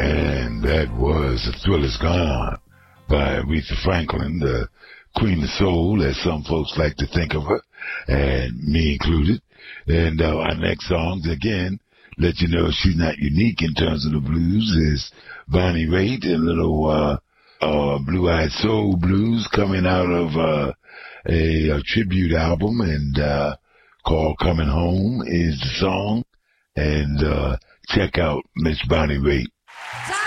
And that was The Thrill Is Gone by Aretha Franklin, the Queen of Soul, as some folks like to think of her, and me included. And our next songs, again, let you know she's not unique in terms of the blues, is Bonnie Raitt, and little Blue-Eyed Soul Blues coming out of a tribute album, and called Coming Home is the song. And check out Miss Bonnie Raitt.